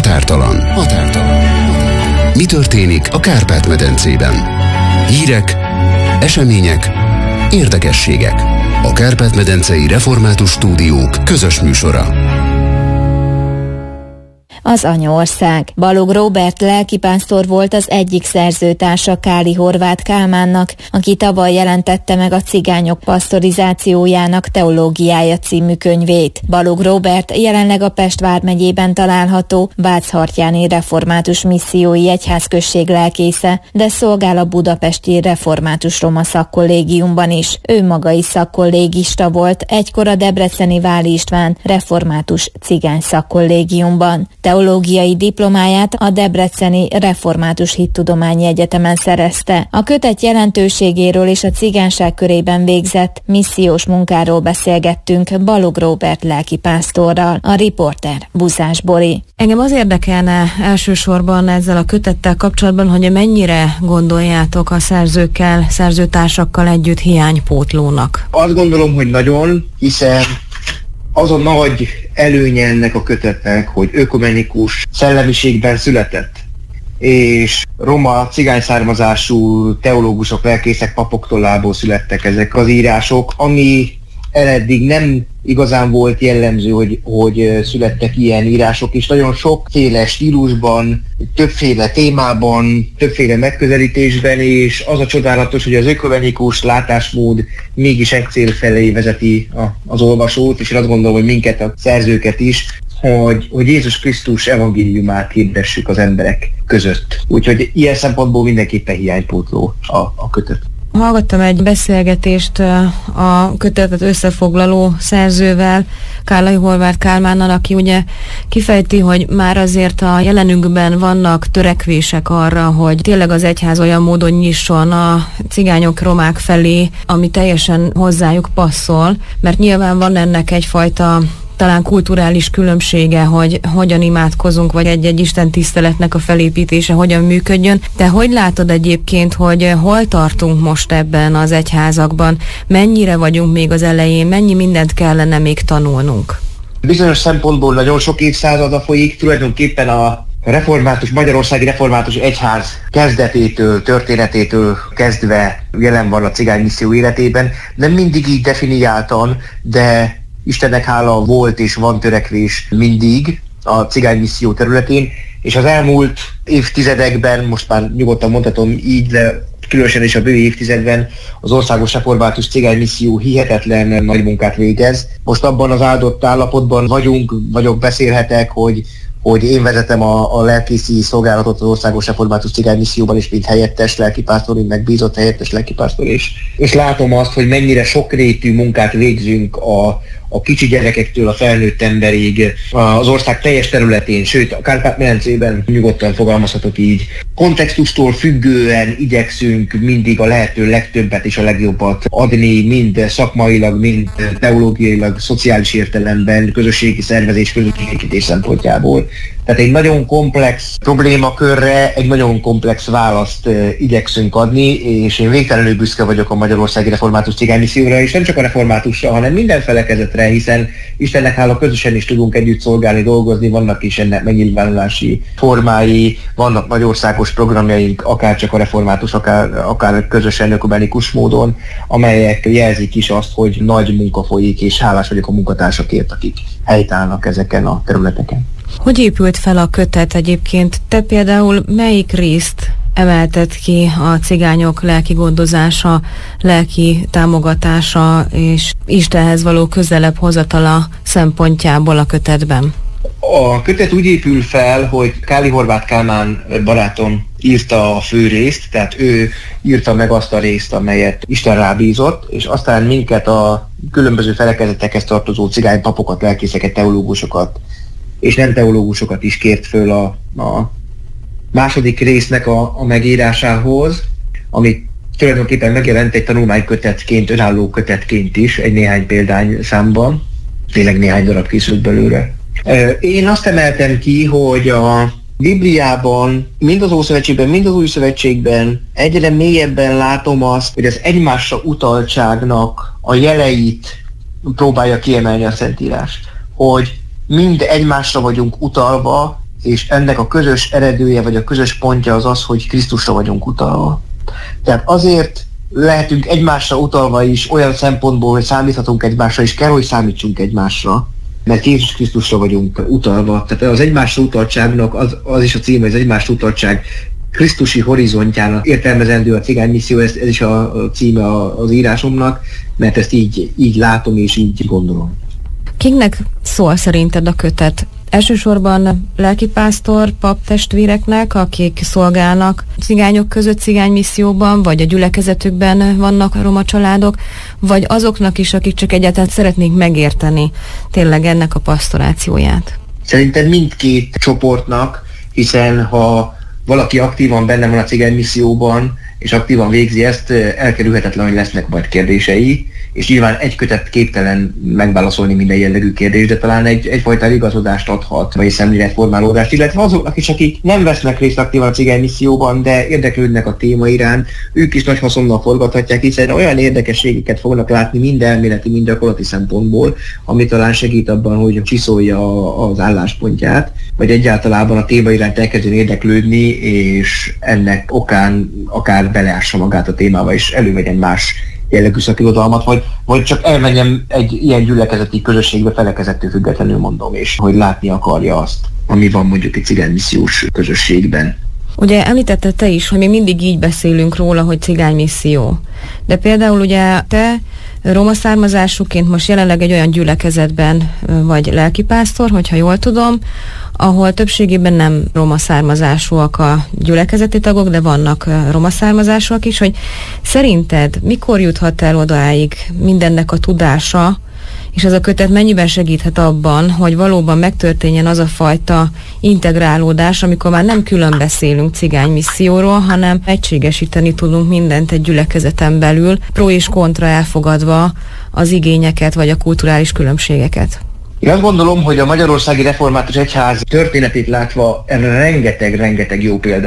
Határtalan. Mi történik a Kárpát-medencében? Hírek, események, érdekességek. A Kárpát-medencei Református Stúdiók közös műsora. Az anyaország. Balogh Róbert lelkipásztor volt az egyik szerzőtársa Káli Horváth Kálmánnak, aki tavaly jelentette meg a Cigányok Pasztorizációjának teológiája című könyvét. Balogh Róbert jelenleg a Pest vármegyében található Bács-Hartyáni Református Missziói Egyházközség lelkésze, de szolgál a budapesti Református Roma Szakkollégiumban is. Ő maga is szakkollégista volt, egykor a debreceni Váli István Református Cigány Szakkollégiumban. Teológiai diplomáját a Debreceni Református Hittudományi Egyetemen szerezte. A kötet jelentőségéről és a cigányság körében végzett missziós munkáról beszélgettünk Balogh Róbert lelkipásztorral. A riporter Buszás Bori. Engem az érdekelne elsősorban ezzel a kötettel kapcsolatban, hogy mennyire gondoljátok a szerzőkkel, szerzőtársakkal együtt hiánypótlónak? Azt gondolom, hogy nagyon, hiszen az a nagy előnye ennek a kötetnek, hogy ökumenikus szellemiségben született, és roma, cigány származású teológusok, lelkészek, papok tollából születtek ezek az írások, ami eddig nem igazán volt jellemző, hogy születtek ilyen írások, és nagyon sokféle stílusban, többféle témában, többféle megközelítésben, és az a csodálatos, hogy az ökumenikus látásmód mégis egy cél felé vezeti az olvasót, és én azt gondolom, hogy minket, a szerzőket is, hogy Jézus Krisztus evangéliumát hirdessük az emberek között. Úgyhogy ilyen szempontból mindenképpen hiánypótló a kötet. Hallgattam egy beszélgetést a kötetet összefoglaló szerzővel, Káli Horváth Kálmánnal, aki ugye kifejti, hogy már azért a jelenünkben vannak törekvések arra, hogy tényleg az egyház olyan módon nyisson a cigányok, romák felé, ami teljesen hozzájuk passzol, mert nyilván van ennek egyfajta talán kulturális különbsége, hogy hogyan imádkozunk, vagy egy-egy Isten tiszteletnek a felépítése hogyan működjön. De hogy látod egyébként, hogy hol tartunk most ebben az egyházakban? Mennyire vagyunk még az elején? Mennyi mindent kellene még tanulnunk? Bizonyos szempontból nagyon sok évszázada folyik, tulajdonképpen a Magyarországi Református Egyház kezdetétől, történetétől kezdve jelen van a cigány misszió életében. Nem mindig így definiáltan, de Istennek hála volt és van törekvés mindig a cigány misszió területén, és az elmúlt évtizedekben, most már nyugodtan mondhatom így, de különösen is a bő évtizedben az Országos Református Cigány Misszió hihetetlen nagy munkát végez. Most abban az áldott állapotban beszélhetek, hogy én vezetem a lelkészi szolgálatot az Országos Református Cigány Misszióban is, mint helyettes lelkipásztor, mint megbízott helyettes lelkipásztor is. És látom azt, hogy mennyire sokrétű munkát végzünk a kicsi gyerekektől a felnőtt emberig az ország teljes területén, sőt a Kárpát-medencében nyugodtan fogalmazhatok így. Kontextustól függően igyekszünk mindig a lehető legtöbbet és a legjobbat adni, mind szakmailag, mind teológiailag, szociális értelemben, közösségi szervezés, közösségépítés szempontjából. Tehát egy nagyon komplex problémakörre egy nagyon komplex választ igyekszünk adni, és én végtelenül büszke vagyok a Magyarországi Református Cigány Misszióra, és nem csak a reformátusra, hanem minden felekezetre, hiszen Istennek hála közösen is tudunk együtt szolgálni, dolgozni, vannak is ennek megnyilvánulási formái, vannak nagyországos programjaink, akár csak a református, akár közösen ökumenikus módon, amelyek jelzik is azt, hogy nagy munka folyik, és hálás vagyok a munkatársakért, akik helytállnak ezeken a területeken. Hogy épült fel a kötet egyébként? Te például melyik részt emelted ki a cigányok lelki gondozása, lelki támogatása és Istenhez való közelebb hozatala szempontjából a kötetben? A kötet úgy épül fel, hogy Káli Horváth Kálmán barátom írta a fő részt, tehát ő írta meg azt a részt, amelyet Isten rábízott, és aztán minket a különböző felekezetekhez tartozó cigány papokat, lelkészeket, teológusokat és nem teológusokat is kért föl a második résznek a megírásához, ami tulajdonképpen megjelent egy tanulmánykötetként, önálló kötetként is, egy néhány példány számban, tényleg néhány darab készült belőle. Én azt emeltem ki, hogy a Bibliában, mind az Ószövetségben, mind az Új Szövetségben egyre mélyebben látom azt, hogy az egymásra utaltságnak a jeleit próbálja kiemelni a Szentírás. Hogy mind egymásra vagyunk utalva, és ennek a közös eredője, vagy a közös pontja az az, hogy Krisztusra vagyunk utalva. Tehát azért lehetünk egymásra utalva is olyan szempontból, hogy számíthatunk egymásra, és kell, hogy számítsunk egymásra, mert Jézus Krisztusra vagyunk utalva. Tehát az egymásra utaltságnak az is a címe, az egymásra utaltság krisztusi horizontjának értelmezendő a cigány misszió, ez is a címe az írásomnak, mert ezt így látom és így gondolom. Kiknek szól szerinted a kötet? Elsősorban lelkipásztor, paptestvéreknek, akik szolgálnak cigányok között cigánymisszióban, vagy a gyülekezetükben vannak roma családok, vagy azoknak is, akik csak egyáltalán szeretnék megérteni tényleg ennek a pasztorációját? Szerintem mindkét csoportnak, hiszen ha valaki aktívan benne van a cigánymisszióban, és aktívan végzi ezt, elkerülhetetlen, hogy lesznek majd kérdései, és nyilván egy kötet képtelen megválaszolni minden jellegű kérdést, de talán egyfajta igazodást adhat, vagy szemléletformálódást, illetve azoknak is, akik nem vesznek részt aktívan a cigánymisszióban, de érdeklődnek a téma iránt, ők is nagy haszonnal forgathatják, hiszen olyan érdekességeket fognak látni mind elméleti, mind gyakorlati szempontból, ami talán segít abban, hogy csiszolja az álláspontját, vagy egyáltalában a téma iránt elkezdjen érdeklődni, és ennek okán akár beleássa magát a témába, és elővegyen más jellegű szakirodalmat, vagy csak elmenjem egy ilyen gyülekezeti közösségbe felekezettől függetlenül, mondom, és hogy látni akarja azt, ami van mondjuk egy cigánymissziós közösségben. Ugye említetted te is, hogy mi mindig így beszélünk róla, hogy cigánymisszió. De például ugye te roma származásúként most jelenleg egy olyan gyülekezetben vagy lelkipásztor, hogyha jól tudom, ahol többségében nem roma származásúak a gyülekezeti tagok, de vannak roma származásúak is, hogy szerinted mikor juthat el odáig mindennek a tudása, és ez a kötet mennyiben segíthet abban, hogy valóban megtörténjen az a fajta integrálódás, amikor már nem külön beszélünk cigánymisszióról, hanem egységesíteni tudunk mindent egy gyülekezeten belül, pro és kontra elfogadva az igényeket vagy a kulturális különbségeket. Én azt gondolom, hogy a Magyarországi Református Egyház történetét látva erre rengeteg jó példa